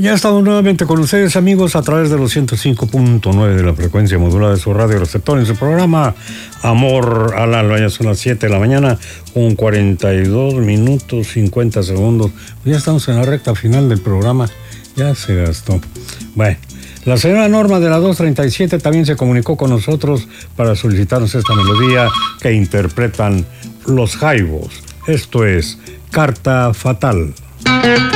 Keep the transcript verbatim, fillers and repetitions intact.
Ya estamos nuevamente con ustedes, amigos, a través de los ciento cinco punto nueve de la frecuencia modulada de su radio receptor en su programa Amor al Alba. Ya son las siete de la mañana con cuarenta y dos minutos cincuenta segundos. Ya estamos en la recta final del programa. Ya se gastó. Bueno, la señora Norma de la dos treinta y siete también se comunicó con nosotros para solicitarnos esta melodía que interpretan los Jaivos. Esto es Carta Fatal.